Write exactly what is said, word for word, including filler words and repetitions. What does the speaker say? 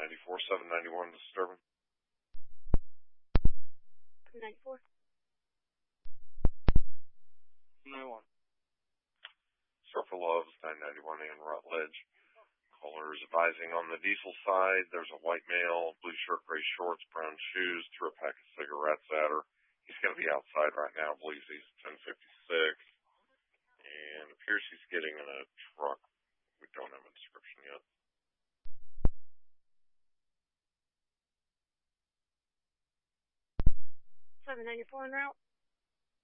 ninety-four, seven ninety-one disturbing. ninety-four. ninety-one. Surfer Loves, nine ninety-one and Rutledge. Callers advising on the diesel side, there's a white male, blue shirt, gray shorts, brown shoes, threw a pack of cigarettes at her. He's going to be outside right now, believes he's ten fifty-six, and appears he's getting in a truck. We don't have a description yet. seven ninety-four en route.